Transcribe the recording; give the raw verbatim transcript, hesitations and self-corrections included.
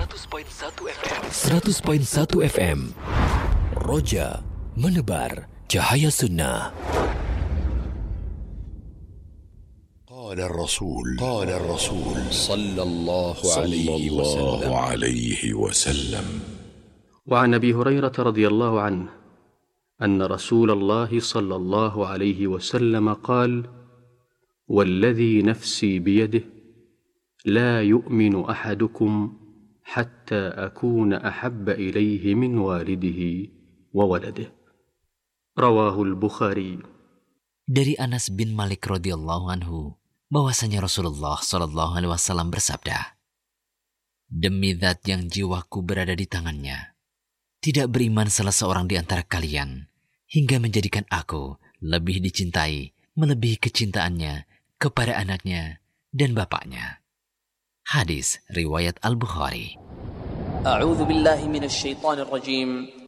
seratus koma satu F M. Roja menebar cahaya sunnah. قال الرسول قال الرسول صلى الله عليه وسلم وعن أبي هريرة رضي الله عنه أن رسول الله صلى الله عليه وسلم قال: والذي نفسي بيده لا يؤمن أحدكم حتى أكون أحب إليه من والده وولده. رواه البخاري. Dari Anas bin Malik radhiyallahu anhu bahwasanya Rasulullah shallallahu alaihi wasallam bersabda, demi zat yang jiwaku berada di tangannya, tidak beriman salah seorang di antara kalian hingga menjadikan aku lebih dicintai melebihi kecintaannya kepada anaknya dan bapaknya. Hadis riwayat Al-Bukhari. A'udzu billahi minasy syaithanir rajim.